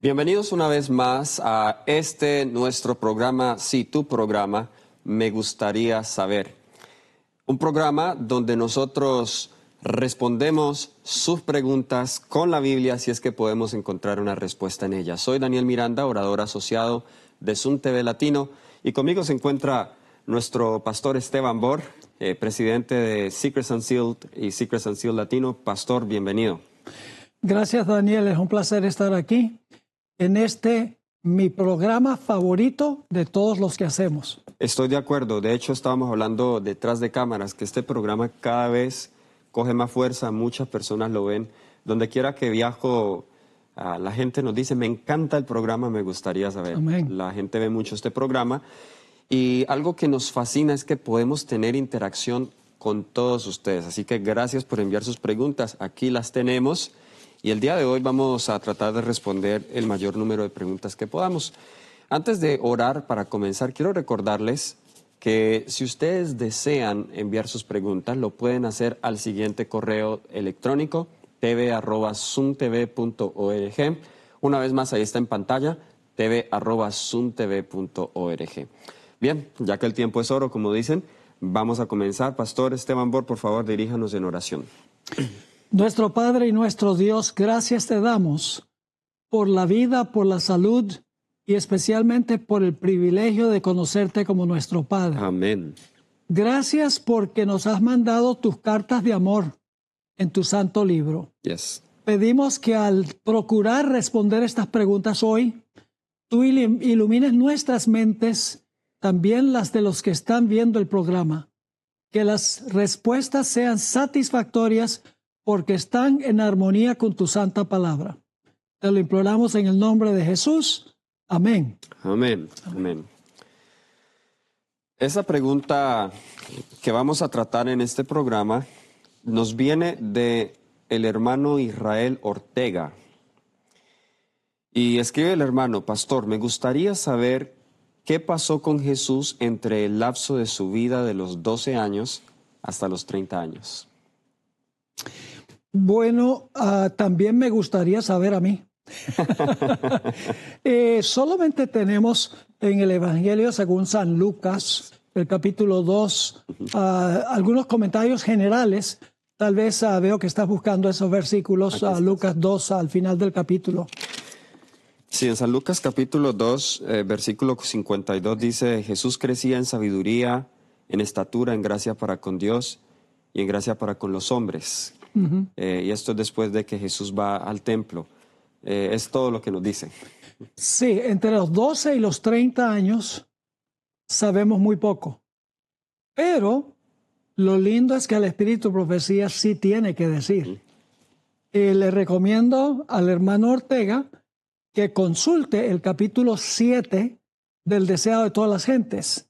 Bienvenidos una vez más a nuestro programa, sí, tu programa, Me Gustaría Saber. Un programa donde nosotros respondemos sus preguntas con la Biblia si es que podemos encontrar una respuesta en ella. Soy Daniel Miranda, orador asociado de Sun TV Latino, y conmigo se encuentra nuestro pastor Esteban Bor, presidente de Secrets Unsealed y Secrets Unsealed Latino. Pastor, bienvenido. Gracias, Daniel. Es un placer estar aquí en mi programa favorito de todos los que hacemos. Estoy de acuerdo. De hecho, estábamos hablando detrás de cámaras que este programa cada vez coge más fuerza. Muchas personas lo ven. Donde quiera que viajo, la gente nos dice, me encanta el programa, me gustaría saber. Amén. La gente ve mucho este programa. Y algo que nos fascina es que podemos tener interacción con todos ustedes. Así que gracias por enviar sus preguntas. Aquí las tenemos. Y el día de hoy vamos a tratar de responder el mayor número de preguntas que podamos. Antes de orar para comenzar, quiero recordarles que si ustedes desean enviar sus preguntas, lo pueden hacer al siguiente correo electrónico, tv@suntv.org. Una vez más, ahí está en pantalla, tv@suntv.org. Bien, ya que el tiempo es oro, como dicen, vamos a comenzar. Pastor Esteban Bor, por favor, diríjanos en oración. Nuestro Padre y nuestro Dios, gracias te damos por la vida, por la salud y especialmente por el privilegio de conocerte como nuestro Padre. Amén. Gracias porque nos has mandado tus cartas de amor en tu santo libro. Yes. Pedimos que al procurar responder estas preguntas hoy, tú ilumines nuestras mentes, también las de los que están viendo el programa. Que las respuestas sean satisfactorias porque están en armonía con tu santa palabra. Te lo imploramos en el nombre de Jesús. Amén. Amén. Amén. Esa pregunta que vamos a tratar en este programa nos viene de el hermano Israel Ortega. Y escribe el hermano: Pastor, me gustaría saber qué pasó con Jesús entre el lapso de su vida de los 12 años hasta los 30 años. Bueno, también me gustaría saber a mí. Solamente tenemos en el Evangelio según San Lucas, el capítulo 2, algunos comentarios generales. Tal vez veo que estás buscando esos versículos, Lucas 2, al final del capítulo. Sí, en San Lucas capítulo 2, versículo 52 dice: Jesús crecía en sabiduría, en estatura, en gracia para con Dios y en gracia para con los hombres. Y esto es después de que Jesús va al templo. Es todo lo que nos dice. Sí, entre los 12 y los 30 años sabemos muy poco. Pero lo lindo es que el Espíritu de Profecía sí tiene que decir. Le recomiendo al hermano Ortega que consulte el capítulo 7 del Deseado de todas las gentes.